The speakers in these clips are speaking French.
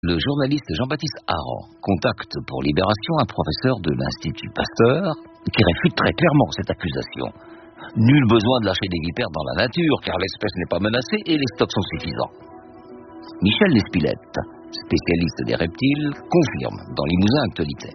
le journaliste Jean-Baptiste Aran contacte pour Libération un professeur de l'Institut Pasteur qui réfute très clairement cette accusation. Nul besoin de lâcher des vipères dans la nature car l'espèce n'est pas menacée et les stocks sont suffisants. Michel Lespilette, spécialiste des reptiles, confirme dans Limousin Actualité.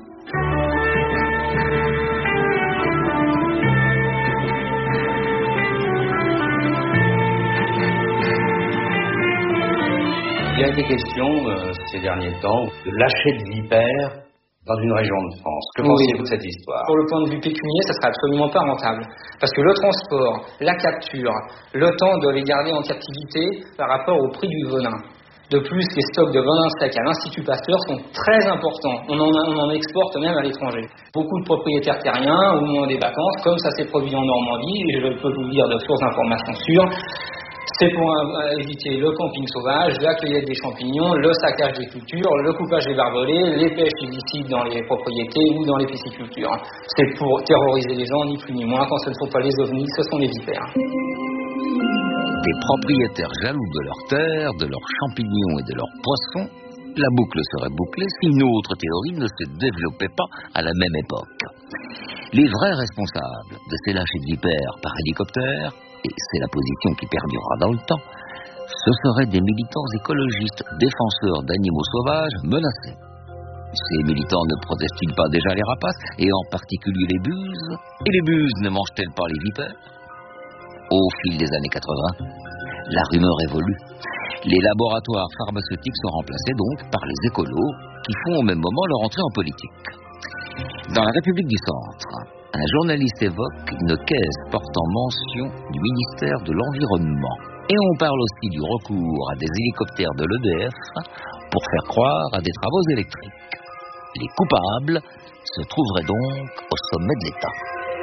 Il a été question ces derniers temps de lâcher de vipères dans une région de France. Que pensez-vous de cette histoire? Pour le point de vue pécunier, ça ne sera absolument pas rentable. Parce que le transport, la capture, le temps de les garder en captivité par rapport au prix du venin. De plus, les stocks de venin sec à l'Institut Pasteur sont très importants. On en exporte même à l'étranger. Beaucoup de propriétaires terriens ou ont des vacances, comme ça s'est produit en Normandie, et je peux vous le dire de sources d'informations sûres. C'est pour éviter le camping sauvage, la cueillette des champignons, le saccage des cultures, le coupage des barbelés, les pêches illicites dans les propriétés ou dans les piscicultures. C'est pour terroriser les gens, ni plus ni moins. Quand ce ne sont pas les ovnis, ce sont les vipères. Des propriétaires jaloux de leurs terres, de leurs champignons et de leurs poissons, la boucle serait bouclée si une autre théorie ne se développait pas à la même époque. Les vrais responsables de ces lâchers de vipères par hélicoptère, et c'est la position qui perdurera dans le temps, ce seraient des militants écologistes défenseurs d'animaux sauvages menacés. Ces militants ne protestent-ils pas déjà les rapaces, et en particulier les buses? Et les buses ne mangent-elles pas les vipères? Au fil des années 80, la rumeur évolue. Les laboratoires pharmaceutiques sont remplacés donc par les écolos qui font au même moment leur entrée en politique. Dans la République du Centre, un journaliste évoque une caisse portant mention du ministère de l'Environnement. Et on parle aussi du recours à des hélicoptères de l'EDF pour faire croire à des travaux électriques. Les coupables se trouveraient donc au sommet de l'État.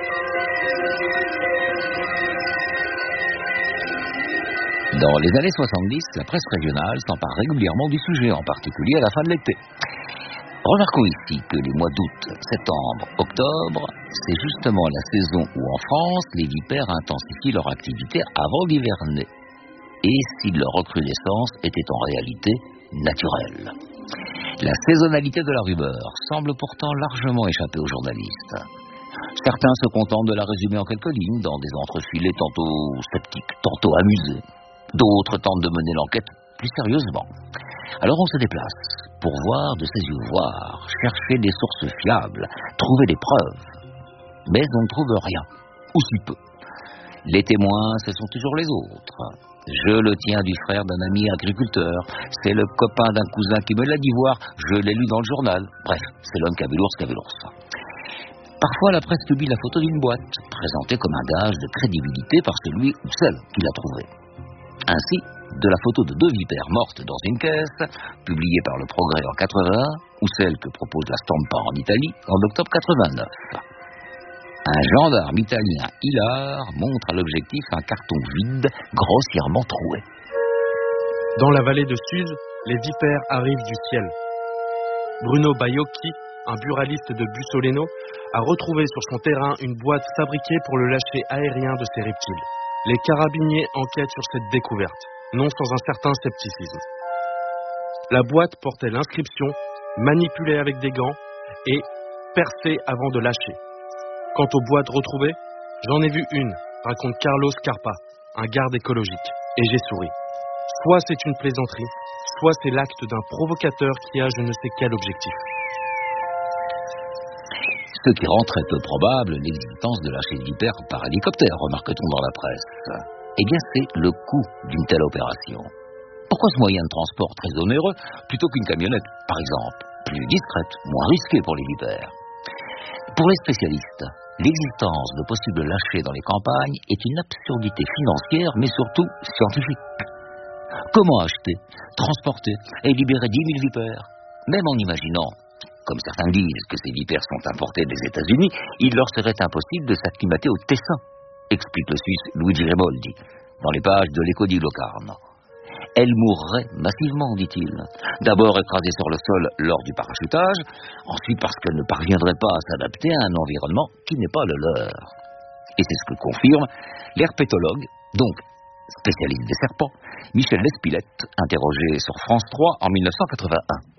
Dans les années 70, la presse régionale s'empare régulièrement du sujet, en particulier à la fin de l'été. Remarquons ici que les mois d'août, septembre, octobre, c'est justement la saison où en France, les vipères intensifient leur activité avant d'hiverner. Et si leur recrudescence était en réalité naturelle. La saisonnalité de la rumeur semble pourtant largement échapper aux journalistes. Certains se contentent de la résumer en quelques lignes, dans des entrefilets tantôt sceptiques, tantôt amusés. D'autres tentent de mener l'enquête plus sérieusement. Alors on se déplace pour voir de ses yeux voir, chercher des sources fiables, trouver des preuves. Mais on ne trouve rien, ou si peu. Les témoins, ce sont toujours les autres. Je le tiens du frère d'un ami agriculteur, c'est le copain d'un cousin qui me l'a dit voir, je l'ai lu dans le journal. Bref, c'est l'homme qui avait l'ours. Parfois, la presse publie la photo d'une boîte, présentée comme un gage de crédibilité par celui ou celle qui l'a trouvée. Ainsi, de la photo de 2 vipères mortes dans une caisse, publiée par Le Progrès en 81, ou celle que propose la Stampa en Italie en octobre 89. Un gendarme italien hilar montre à l'objectif un carton vide, grossièrement troué. Dans la vallée de Suse, les vipères arrivent du ciel. Bruno Baiocchi, un buraliste de Bussoleno, a retrouvé sur son terrain une boîte fabriquée pour le lâcher aérien de ces reptiles. Les carabiniers enquêtent sur cette découverte, non sans un certain scepticisme. La boîte portait l'inscription « Manipulée avec des gants » et « Percée avant de lâcher ». Quant aux boîtes retrouvées, j'en ai vu une, raconte Carlos Carpa, un garde écologique, et j'ai souri. Soit c'est une plaisanterie, soit c'est l'acte d'un provocateur qui a je ne sais quel objectif. Ce qui rend très peu probable l'existence de lâcher de vipères par hélicoptère, remarque-t-on dans la presse. Eh bien, c'est le coût d'une telle opération. Pourquoi ce moyen de transport très onéreux plutôt qu'une camionnette, par exemple, plus discrète, moins risquée pour les vipères? Pour les spécialistes, l'existence de possibles lâchers dans les campagnes est une absurdité financière, mais surtout scientifique. Comment acheter, transporter et libérer 10 000 vipères? Même en imaginant, comme certains disent, que ces vipères sont importées des États-Unis, il leur serait impossible de s'acclimater au Tessin, explique le Suisse Luigi Reboldi, dans les pages de l'Eco di Locarno. Elles mourraient massivement, dit-il. D'abord écrasées sur le sol lors du parachutage, ensuite parce qu'elles ne parviendraient pas à s'adapter à un environnement qui n'est pas le leur. Et c'est ce que confirme l'herpétologue, donc spécialiste des serpents, Michel Lespilette, interrogé sur France 3 en 1981.